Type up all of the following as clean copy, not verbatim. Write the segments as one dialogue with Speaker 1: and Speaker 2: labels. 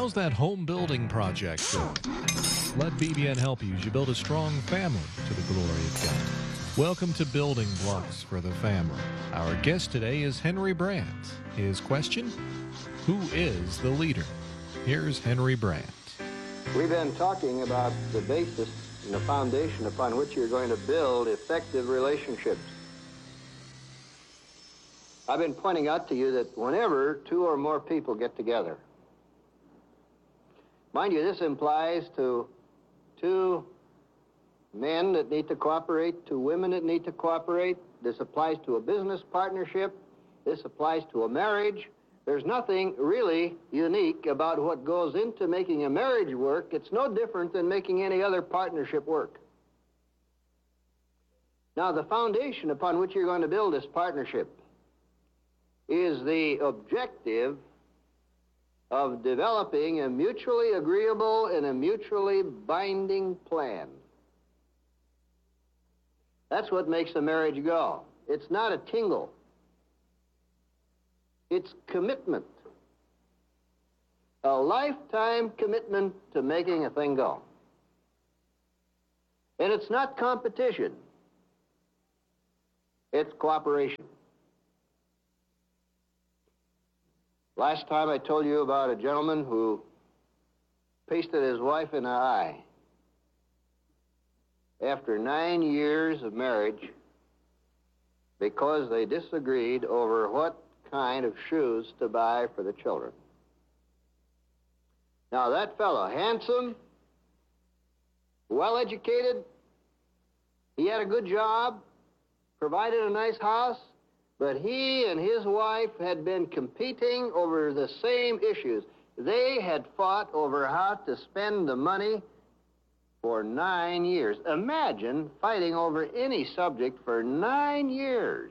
Speaker 1: How's that home building project going? Let BBN help you as you build a strong family to the glory of God. Welcome to Building Blocks for the Family. Our guest today is Henry Brandt. His question, who is the leader? Here's Henry Brandt.
Speaker 2: We've been talking about the basis and the foundation upon which you're going to build effective relationships. I've been pointing out to you that whenever two or more people get together, mind you, this implies to two men that need to cooperate, two women that need to cooperate. This applies to a business partnership. This applies to a marriage. There's nothing really unique about what goes into making a marriage work. It's no different than making any other partnership work. Now, the foundation upon which you're going to build this partnership is the objective of developing a mutually agreeable and a mutually binding plan. That's what makes a marriage go. It's not a tingle. It's commitment. A lifetime commitment to making a thing go. And it's not competition. It's cooperation. Last time I told you about a gentleman who pasted his wife in the eye after 9 years of marriage because they disagreed over what kind of shoes to buy for the children. Now that fellow, handsome, well-educated, he had a good job, provided a nice house, but he and his wife had been competing over the same issues. They had fought over how to spend the money for 9 years. Imagine fighting over any subject for 9 years.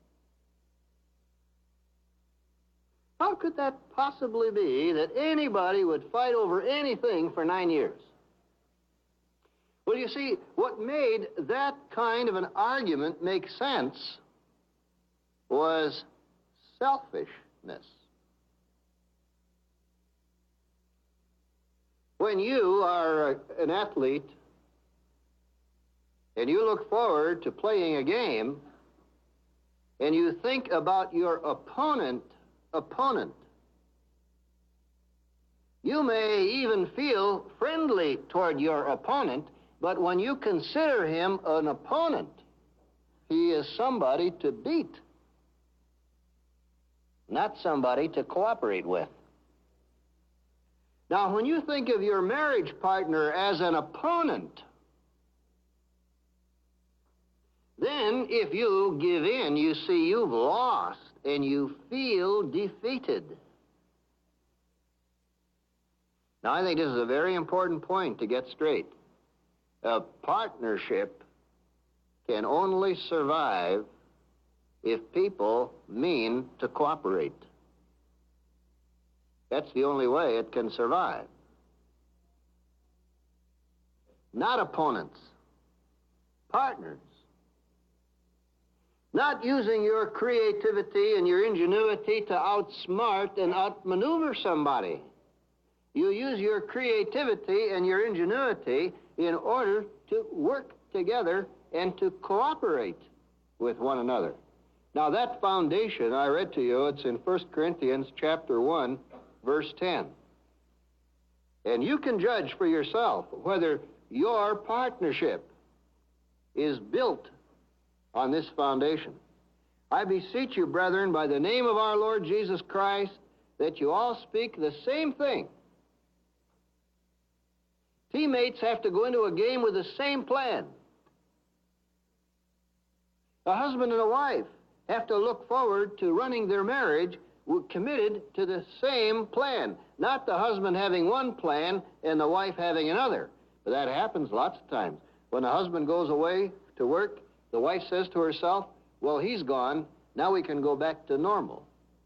Speaker 2: How could that possibly be that anybody would fight over anything for 9 years? Well, you see, what made that kind of an argument make sense was selfishness. When you are an athlete and you look forward to playing a game and you think about your opponent, you may even feel friendly toward your opponent, but when you consider him an opponent, he is somebody to beat, not somebody to cooperate with. Now, when you think of your marriage partner as an opponent, then if you give in, you see you've lost and you feel defeated. Now, I think this is a very important point to get straight. A partnership can only survive if people mean to cooperate. That's the only way it can survive. Not opponents, partners. Not using your creativity and your ingenuity to outsmart and outmaneuver somebody. You use your creativity and your ingenuity in order to work together and to cooperate with one another. Now that foundation I read to you, it's in 1 Corinthians chapter 1, verse 10. And you can judge for yourself whether your partnership is built on this foundation. I beseech you, brethren, by the name of our Lord Jesus Christ, that you all speak the same thing. Teammates have to go into a game with the same plan. A husband and a wife have to look forward to running their marriage committed to the same plan. Not the husband having one plan and the wife having another. But that happens lots of times. When the husband goes away to work, the wife says to herself, well, he's gone, now we can go back to normal.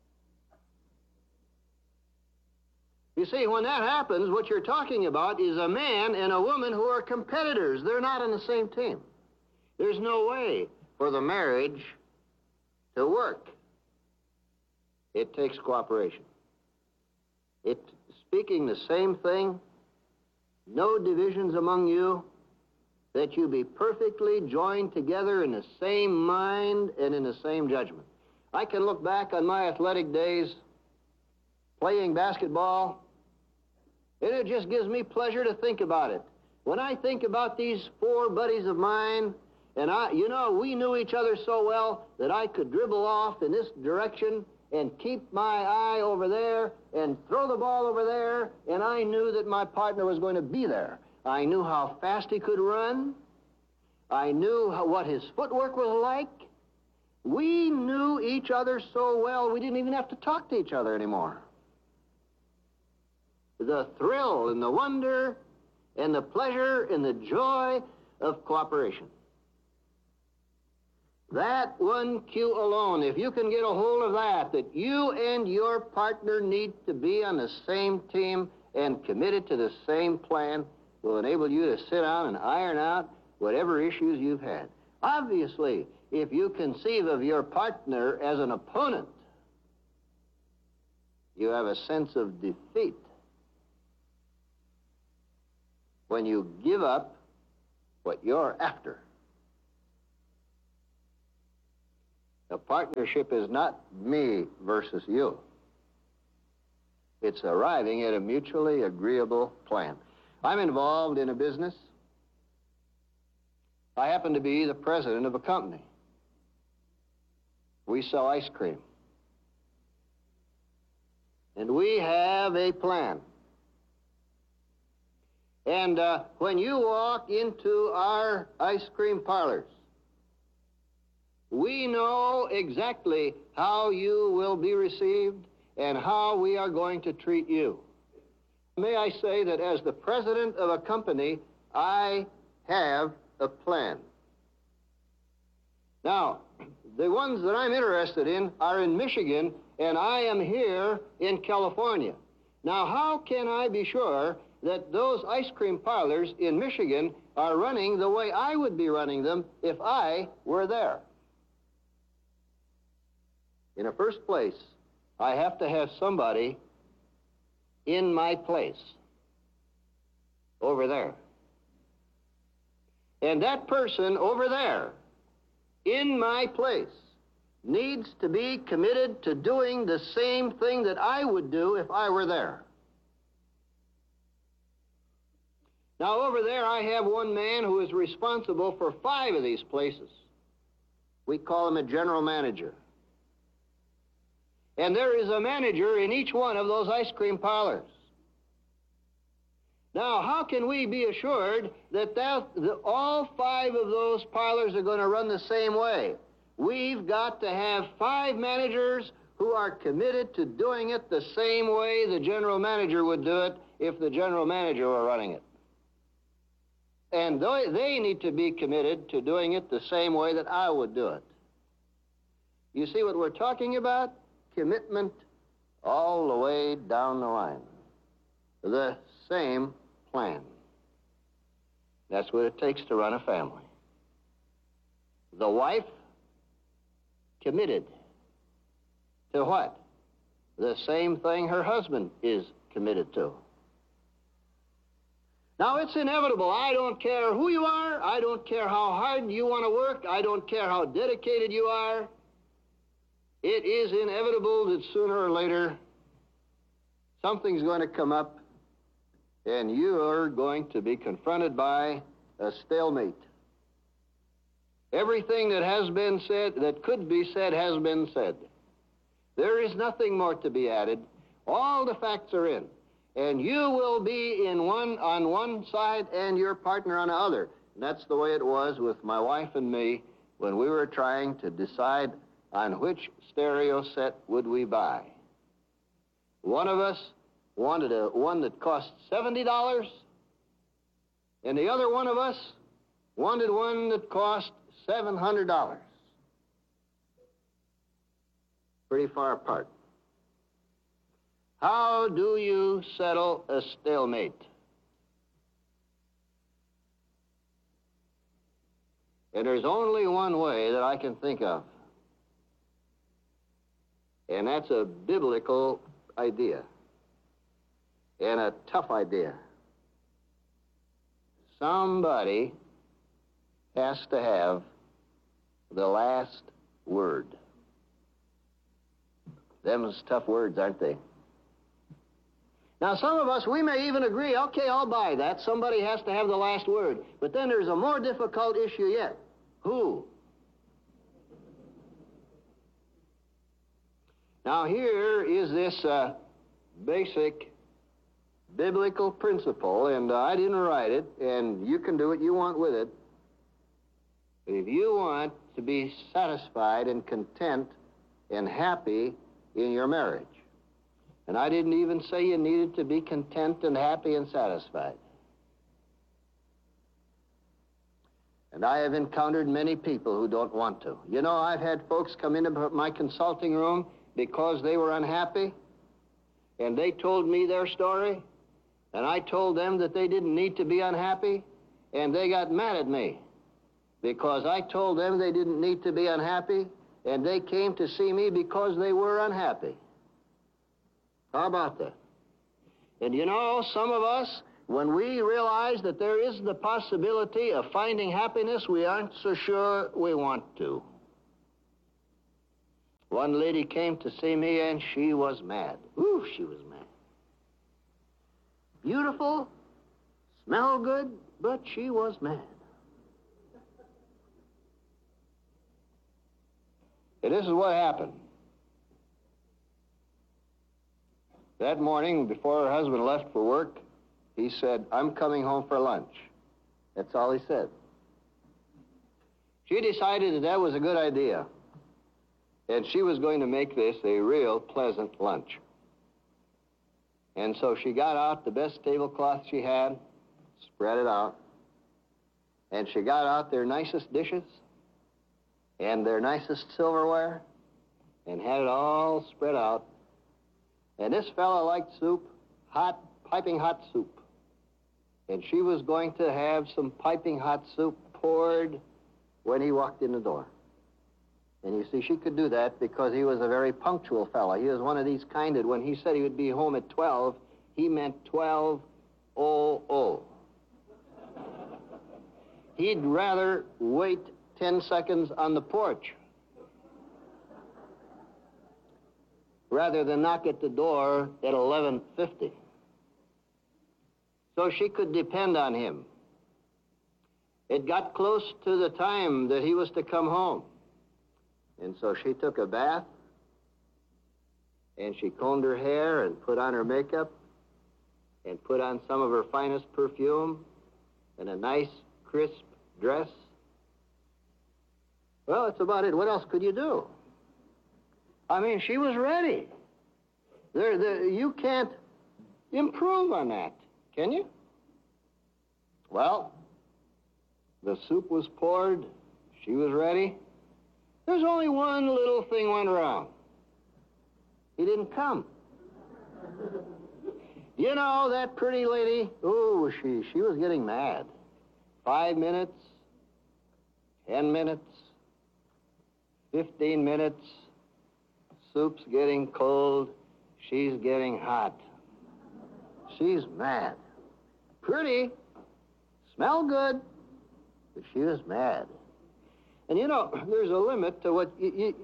Speaker 2: You see, when that happens, what you're talking about is a man and a woman who are competitors. They're not on the same team. There's no way for the marriage to work. It takes cooperation. It speaking the same thing, no divisions among you, that you be perfectly joined together in the same mind and in the same judgment. I can look back on my athletic days playing basketball, and it just gives me pleasure to think about it. When I think about these four buddies of mine, and we knew each other so well that I could dribble off in this direction and keep my eye over there and throw the ball over there, and I knew that my partner was going to be there. I knew how fast he could run. I knew what his footwork was like. We knew each other so well, we didn't even have to talk to each other anymore. The thrill and the wonder and the pleasure and the joy of cooperation. That one cue alone, if you can get a hold of that you and your partner need to be on the same team and committed to the same plan, will enable you to sit down and iron out whatever issues you've had. Obviously, if you conceive of your partner as an opponent, you have a sense of defeat when you give up what you're after. A partnership is not me versus you. It's arriving at a mutually agreeable plan. I'm involved in a business. I happen to be the president of a company. We sell ice cream. And we have a plan. And when you walk into our ice cream parlors, we know exactly how you will be received and how we are going to treat you. May I say that as the president of a company, I have a plan. Now, the ones that I'm interested in are in Michigan, and I am here in California. Now, how can I be sure that those ice cream parlors in Michigan are running the way I would be running them if I were there? In the first place, I have to have somebody in my place over there. And that person over there, in my place, needs to be committed to doing the same thing that I would do if I were there. Now, over there, I have one man who is responsible for 5 of these places. We call him a general manager. And there is a manager in each one of those ice cream parlors. Now, how can we be assured that all 5 of those parlors are going to run the same way? We've got to have 5 managers who are committed to doing it the same way the general manager would do it if the general manager were running it. And they need to be committed to doing it the same way that I would do it. You see what we're talking about? Commitment all the way down the line. The same plan. That's what it takes to run a family. The wife, committed to what? The same thing her husband is committed to. Now, it's inevitable. I don't care who you are. I don't care how hard you want to work. I don't care how dedicated you are. It is inevitable that sooner or later something's going to come up and you are going to be confronted by a stalemate. Everything that has been said, that could be said, has been said. There is nothing more to be added. All the facts are in. And you will be on one side and your partner on the other. And that's the way it was with my wife and me when we were trying to decide on which stereo set would we buy. One of us wanted one that cost $70, and the other one of us wanted one that cost $700. Pretty far apart. How do you settle a stalemate? And there's only one way that I can think of. And that's a biblical idea. and a tough idea. Somebody has to have the last word. Them's tough words, aren't they? Now, some of us, we may even agree, okay, I'll buy that. Somebody has to have the last word. But then there's a more difficult issue yet. Who? Now, here is this basic biblical principle, and I didn't write it, and you can do what you want with it. But if you want to be satisfied and content and happy in your marriage, and I didn't even say you needed to be content and happy and satisfied. And I have encountered many people who don't want to. You know, I've had folks come into my consulting room because they were unhappy, and they told me their story, and I told them that they didn't need to be unhappy, and they got mad at me because I told them they didn't need to be unhappy, and they came to see me because they were unhappy. How about that? And you know, some of us, when we realize that there is the possibility of finding happiness, we aren't so sure we want to. One lady came to see me, and she was mad. Ooh, she was mad. Beautiful, smell good, but she was mad. And this is what happened. That morning, before her husband left for work, he said, "I'm coming home for lunch." That's all he said. She decided that that was a good idea, and she was going to make this a real pleasant lunch. And so she got out the best tablecloth she had, spread it out, and she got out their nicest dishes and their nicest silverware and had it all spread out. And this fellow liked soup, hot, piping hot soup. And she was going to have some piping hot soup poured when he walked in the door. And you see, she could do that because he was a very punctual fellow. He was one of these kind that when he said he would be home at 12, he meant 12:00. He'd rather wait 10 seconds on the porch rather than knock at the door at 11:50. So she could depend on him. It got close to the time that he was to come home. And so she took a bath, and she combed her hair and put on her makeup and put on some of her finest perfume and a nice, crisp dress. Well, that's about it. What else could you do? I mean, she was ready. You can't improve on that, can you? Well, the soup was poured. She was ready. There's only one little thing went wrong. He didn't come. You know, that pretty lady, oh, she was getting mad. 5 minutes, 10 minutes, 15 minutes, soup's getting cold, she's getting hot. She's mad. Pretty, smell good, but she was mad. And you know, there's a limit to what,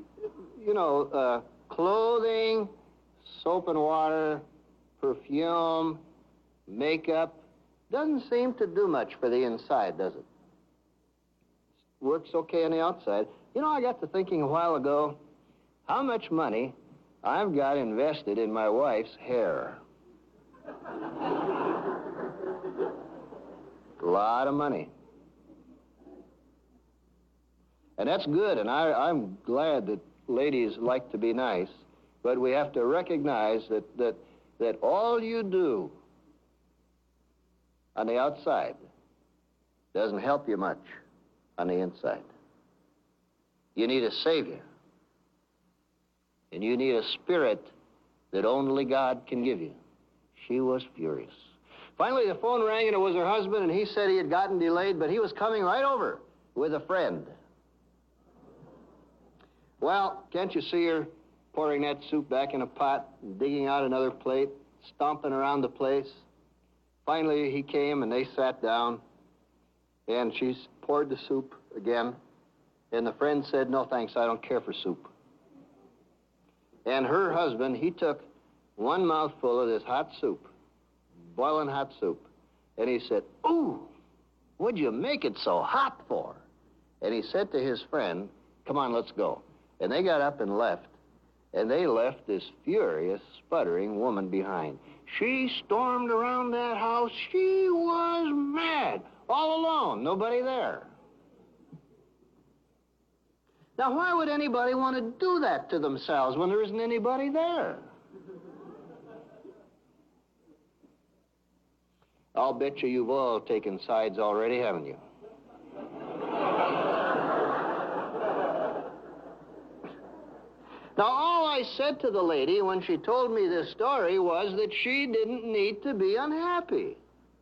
Speaker 2: clothing, soap and water, perfume, makeup, doesn't seem to do much for the inside, does it? Works okay on the outside. You know, I got to thinking a while ago how much money I've got invested in my wife's hair. A lot of money. And that's good, and I'm glad that ladies like to be nice, but we have to recognize that all you do on the outside doesn't help you much on the inside. You need a Savior, and you need a spirit that only God can give you. She was furious. Finally, the phone rang, and it was her husband, and he said he had gotten delayed, but he was coming right over with a friend. Well, can't you see her pouring that soup back in a pot and digging out another plate? stomping around the place. Finally, he came and they sat down, and she poured the soup again. And the friend said, "No, thanks, I don't care for soup." And her husband, he took one mouthful of this hot soup, boiling hot soup, and he said, "Ooh, what'd you make it so hot for?" And he said to his friend, "Come on, let's go." And they got up and left. And they left this furious, sputtering woman behind. She stormed around that house. She was mad. All alone, nobody there. Now, why would anybody want to do that to themselves when there isn't anybody there? I'll bet you've all taken sides already, haven't you? Now, all I said to the lady when she told me this story was that she didn't need to be unhappy.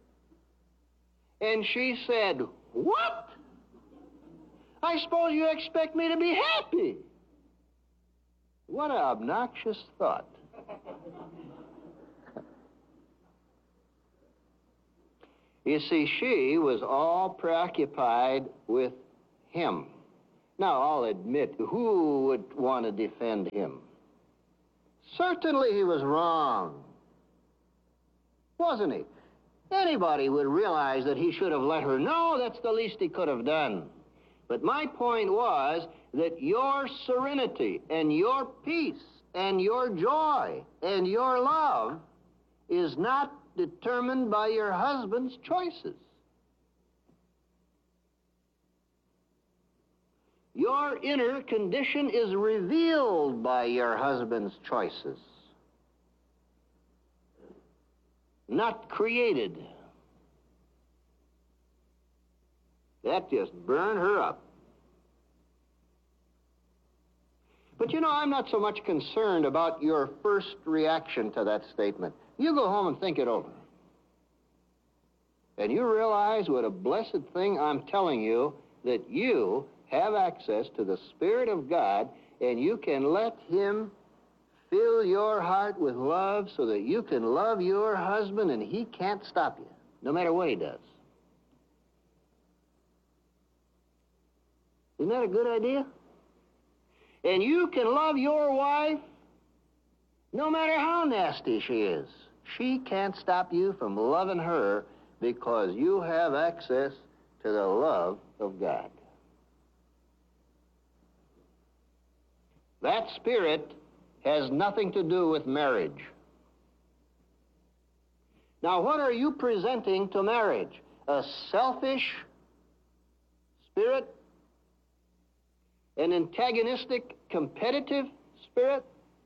Speaker 2: And she said, "What? I suppose you expect me to be happy." What an obnoxious thought. You see, she was all preoccupied with him. Now, I'll admit, who would want to defend him? Certainly he was wrong, wasn't he? Anybody would realize that he should have let her know. That's the least he could have done. But my point was that your serenity and your peace and your joy and your love is not determined by your husband's choices. Your inner condition is revealed by your husband's choices, not created. That just burned her up. But you know, I'm not so much concerned about your first reaction to that statement. You go home and think it over. And you realize what a blessed thing I'm telling you, that you have access to the Spirit of God, and you can let Him fill your heart with love so that you can love your husband, and he can't stop you, no matter what he does. Isn't that a good idea? And you can love your wife no matter how nasty she is. She can't stop you from loving her because you have access to the love of God. That spirit has nothing to do with marriage. Now, what are you presenting to marriage? A selfish spirit? An antagonistic, competitive spirit?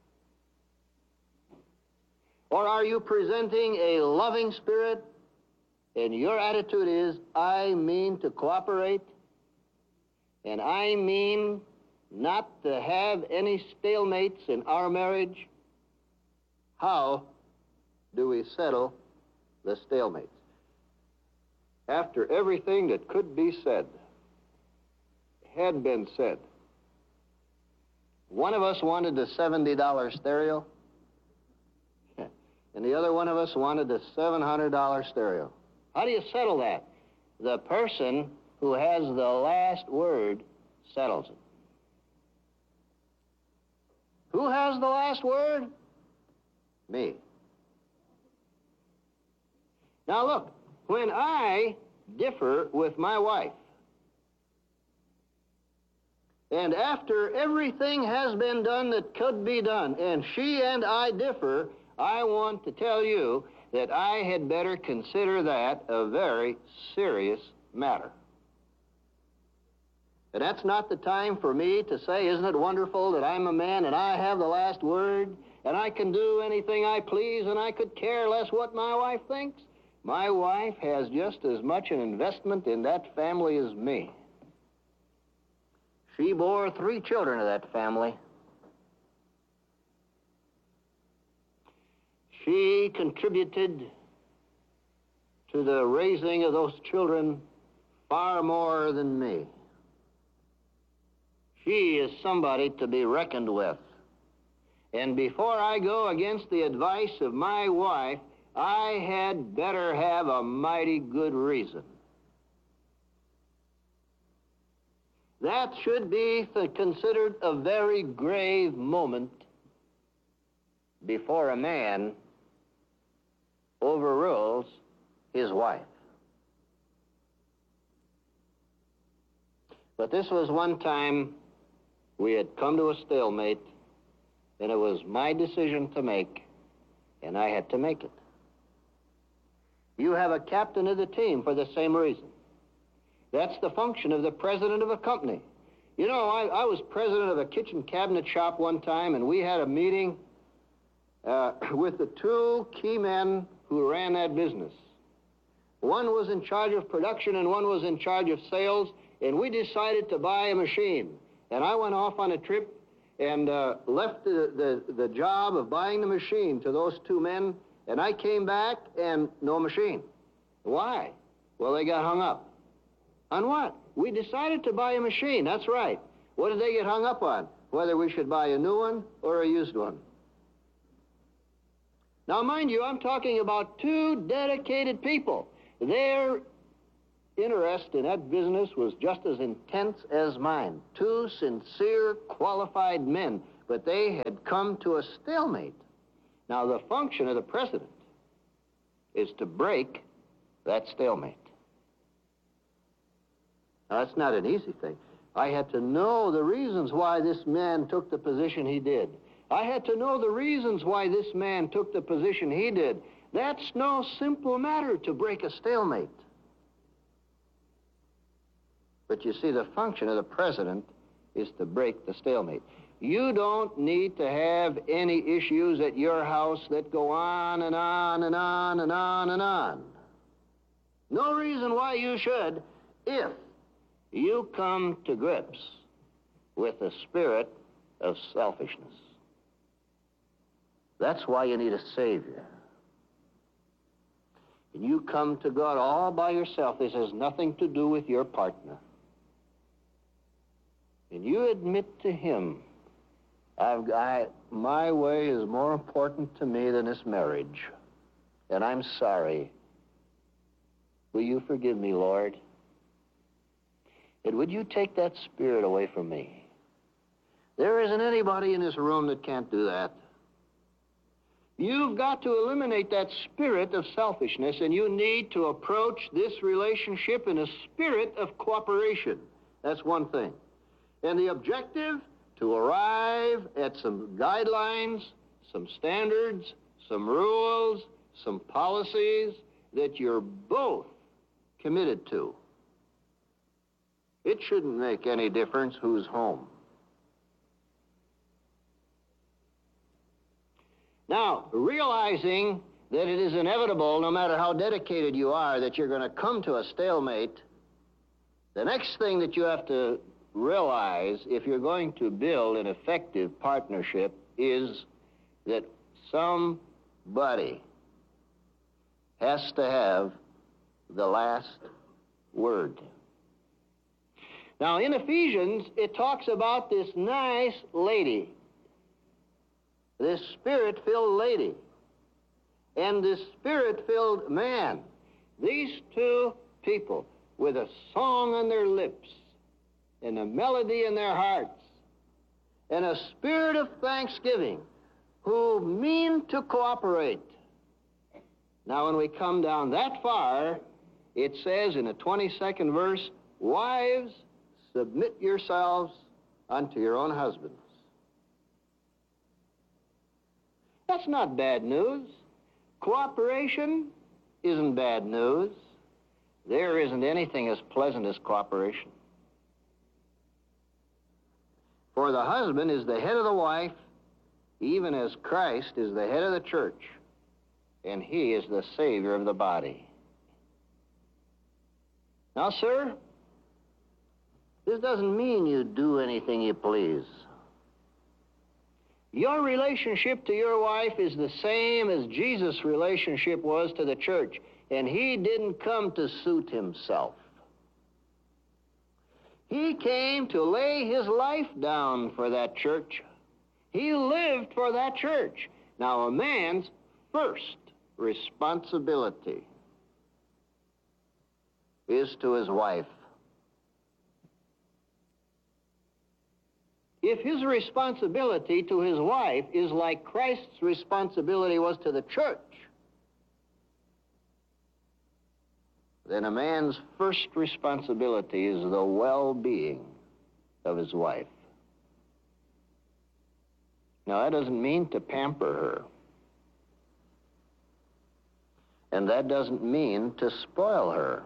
Speaker 2: Or are you presenting a loving spirit, and your attitude is, I mean to cooperate, and I mean not to have any stalemates in our marriage? How do we settle the stalemates? After everything that could be said had been said. One of us wanted the $70 stereo, and the other one of us wanted the $700 stereo. How do you settle that? The person who has the last word settles it. Who has the last word? Me. Now look, when I differ with my wife, and after everything has been done that could be done, and she and I differ, I want to tell you that I had better consider that a very serious matter. And that's not the time for me to say, isn't it wonderful that I'm a man and I have the last word, and I can do anything I please, and I could care less what my wife thinks? My wife has just as much an investment in that family as me. She bore 3 children of that family. She contributed to the raising of those children far more than me. She is somebody to be reckoned with. And before I go against the advice of my wife, I had better have a mighty good reason. That should be considered a very grave moment before a man overrules his wife. But this was one time we had come to a stalemate, and it was my decision to make, and I had to make it. You have a captain of the team for the same reason. That's the function of the president of a company. You know, I was president of a kitchen cabinet shop one time, and we had a meeting with the two key men who ran that business. One was in charge of production and one was in charge of sales, and we decided to buy a machine. And I went off on a trip and left the job of buying the machine to those two men, and I came back and no machine. Why? Well, they got hung up. On what? We decided to buy a machine, that's right. What did they get hung up on? Whether we should buy a new one or a used one. Now, mind you, I'm talking about two dedicated people. Their interest in that business was just as intense as mine. Two sincere, qualified men, but they had come to a stalemate. Now, the function of the president is to break that stalemate. Now, that's not an easy thing. I had to know the reasons why this man took the position he did. I had to know the reasons why this man took the position he did. That's no simple matter to break a stalemate. But you see, the function of the president is to break the stalemate. You don't need to have any issues at your house that go on and on and on and on and on. No reason why you should if you come to grips with the spirit of selfishness. That's why you need a Savior. And you come to God all by yourself. This has nothing to do with your partner. And you admit to Him, my way is more important to me than this marriage. And I'm sorry. Will you forgive me, Lord? And would you take that spirit away from me? There isn't anybody in this room that can't do that. You've got to eliminate that spirit of selfishness, and you need to approach this relationship in a spirit of cooperation. That's one thing. And the objective, to arrive at some guidelines, some standards, some rules, some policies that you're both committed to. It shouldn't make any difference who's home. Now, realizing that it is inevitable, no matter how dedicated you are, that you're going to come to a stalemate, the next thing that you have to realize if you're going to build an effective partnership is that somebody has to have the last word. Now, in Ephesians, it talks about this nice lady, this spirit-filled lady, and this spirit-filled man. These two people with a song on their lips and a melody in their hearts and a spirit of thanksgiving who mean to cooperate. Now, when we come down that far, it says in the 22nd verse, wives, submit yourselves unto your own husbands. That's not bad news. Cooperation isn't bad news. There isn't anything as pleasant as cooperation. For the husband is the head of the wife, even as Christ is the head of the church, and he is the Savior of the body. Now, sir, this doesn't mean you do anything you please. Your relationship to your wife is the same as Jesus' relationship was to the church, and he didn't come to suit himself. He came to lay his life down for that church. He lived for that church. Now, a man's first responsibility is to his wife. If his responsibility to his wife is like Christ's responsibility was to the church, then a man's first responsibility is the well-being of his wife. Now, that doesn't mean to pamper her. And that doesn't mean to spoil her.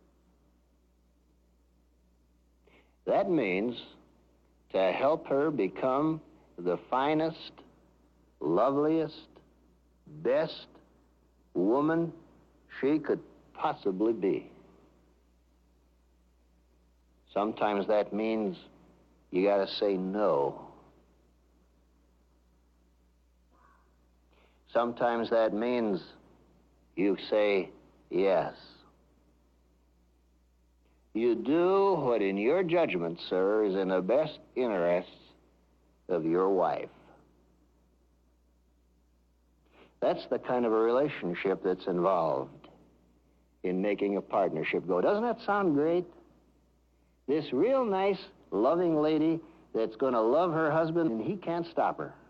Speaker 2: That means to help her become the finest, loveliest, best woman she could possibly be. Sometimes that means you got to say no. Sometimes that means you say yes. You do what in your judgment, sir, is in the best interests of your wife. That's the kind of a relationship that's involved in making a partnership go. Doesn't that sound great? This real nice, loving lady that's going to love her husband, and he can't stop her.